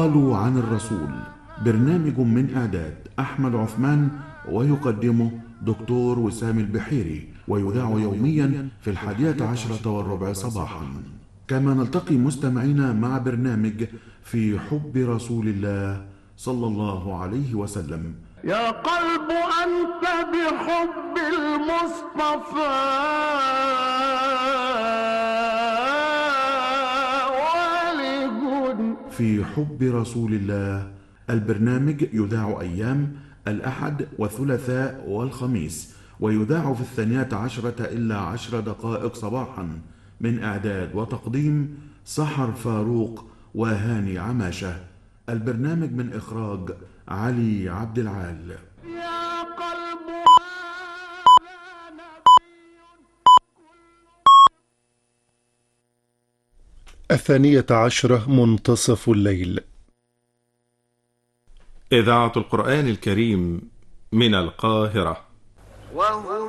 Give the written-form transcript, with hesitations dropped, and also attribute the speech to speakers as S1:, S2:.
S1: قالوا عن الرسول، برنامج من إعداد أحمد عثمان، ويقدمه دكتور وسام البحيري، ويذاع يوميا في 11:15 صباحا. كما نلتقي مستمعينا مع برنامج في حب رسول الله صلى الله عليه وسلم.
S2: يا قلب أنت بحب المصطفى ولجد.
S1: في حب رسول الله، البرنامج يذاع أيام الأحد والثلاثاء والخميس، ويذاع في 12:10 صباحا، من إعداد وتقديم سحر فاروق وهاني عماشة. البرنامج من إخراج علي عبد العال.
S2: يا قلب
S3: الثانية عشرة منتصف الليل.
S4: إذاعة القرآن الكريم من القاهرة.
S2: وهو